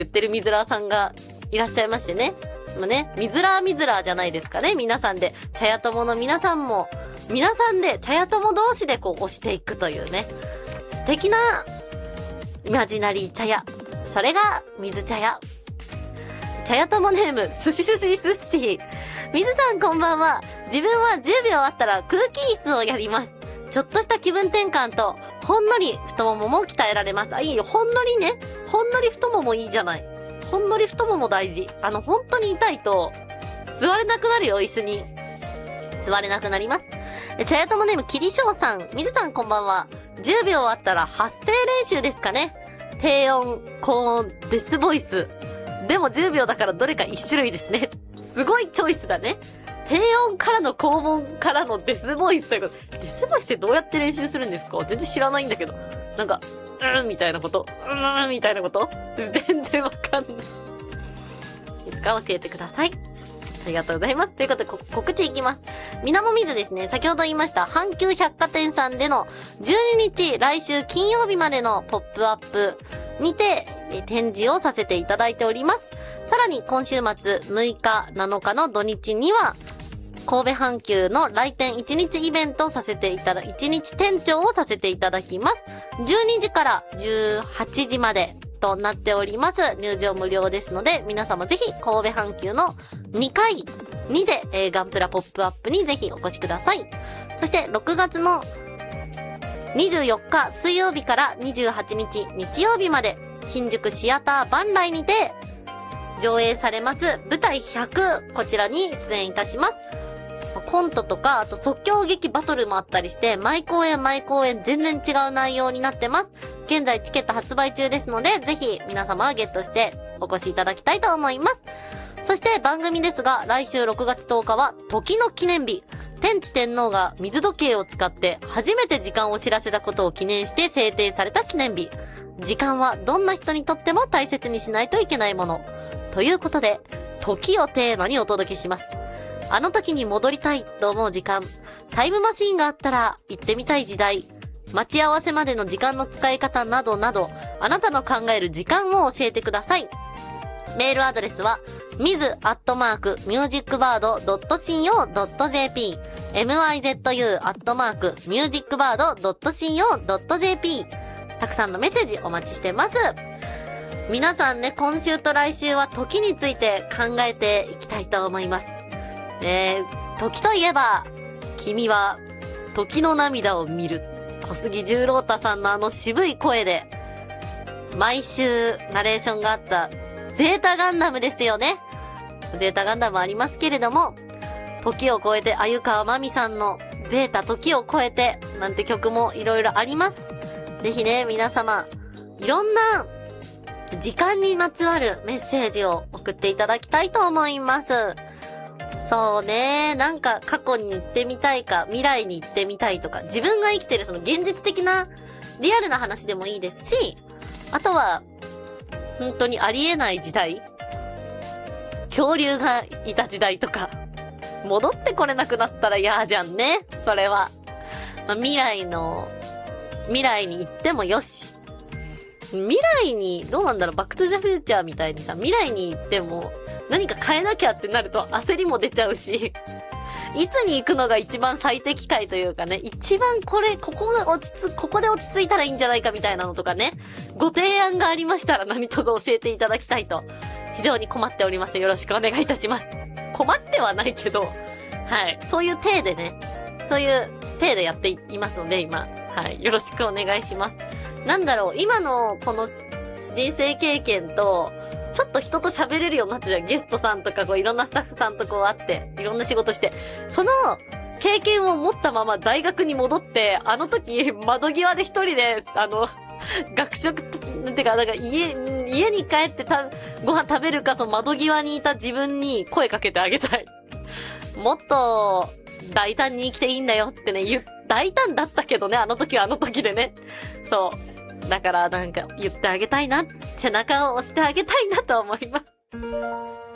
言ってるミズラーさんがいらっしゃいましてね。もうね、ミズラーじゃないですかね。皆さんで、茶屋友の皆さんも、皆さんで茶屋友同士でこう押していくというね、素敵なイマジナリー茶屋。それが水茶屋。茶屋友ネーム、すし。水さんこんばんは。自分は10秒あったら空気椅子をやります。ちょっとした気分転換と、ほんのり太ももも鍛えられます。あ、いいよ。ほんのりね。ほんのり太ももいいじゃない。ほんのり太もも大事。本当に痛いと、座れなくなるよ、椅子に。座れなくなります。茶屋友ネーム、キリショウさん。水さんこんばんは。10秒あったら発声練習ですかね。低音、高音、デスボイス。でも10秒だからどれか1種類ですね。すごいチョイスだね。低音からの高音からのデスボイスというか、デスボイスってどうやって練習するんですか？全然知らないんだけど。なんか、みたいなこと。みたいなこと全然わかんない。いつか教えてください。ありがとうございます。ということで、告知いきます。みなもみずですね、先ほど言いました、阪急百貨店さんでの12日、来週金曜日までのポップアップにて、展示をさせていただいております。さらに、今週末6日、7日の土日には、神戸阪急の来店1日イベントをさせていただ、1日店長をさせていただきます。12時から18時までとなっております。入場無料ですので、皆様ぜひ神戸阪急の2階にで、ガンプラポップアップにぜひお越しください。そして6月の24日水曜日から28日日曜日まで、新宿シアター万来にて上映されます舞台100、こちらに出演いたします。コントとか、あと即興劇バトルもあったりして、毎公演全然違う内容になってます。現在チケット発売中ですので、ぜひ皆様はゲットしてお越しいただきたいと思います。そして番組ですが、来週6月10日は時の記念日。天智天皇が水時計を使って初めて時間を知らせたことを記念して制定された記念日。時間はどんな人にとっても大切にしないといけないもの。ということで、時をテーマにお届けします。あの時に戻りたいと思う時間、タイムマシーンがあったら行ってみたい時代、待ち合わせまでの時間の使い方などなど、あなたの考える時間を教えてください。メールアドレスは、miz@musicbird.co.jp mizu@musicbird.co.jp たくさんのメッセージお待ちしてます。皆さんね、今週と来週は時について考えていきたいと思います。時といえば、君は時の涙を見る。小杉十郎太さんの渋い声で、毎週ナレーションがあったゼータガンダムですよね。ゼータガンダムありますけれども、時を超えて、鮎川まみさんのゼータ時を超えてなんて曲もいろいろあります。ぜひね、皆様、いろんな時間にまつわるメッセージを送っていただきたいと思います。そうね、なんか過去に行ってみたいか、未来に行ってみたいとか、自分が生きてるその現実的なリアルな話でもいいですし、あとは、本当にありえない時代、恐竜がいた時代とか、戻ってこれなくなったら嫌じゃんね、それは。未来に行ってもよし。未来に、どうなんだろう、バックトゥザフューチャーみたいにさ、未来に行っても何か変えなきゃってなると焦りも出ちゃうし、いつに行くのが一番最適解というかね、一番ここで落ち着いたらいいんじゃないかみたいなのとかね、ご提案がありましたら何卒教えていただきたいと、非常に困っております。よろしくお願いいたします。困ってはないけど、はい、そういう体でやっていますので、今、はい、よろしくお願いします。なんだろう、今のこの人生経験と、ちょっと人と喋れるようになってたゲストさんとかいろんなスタッフさんと会って、いろんな仕事して、その経験を持ったまま大学に戻って、あの時窓際で一人で、学食、てか、家に帰ってご飯食べるか、その窓際にいた自分に声かけてあげたい。もっと、大胆に生きていいんだよってね、大胆だったけどね、あの時はあの時でね。そう。だからなんか言ってあげたいな、背中を押してあげたいなと思います。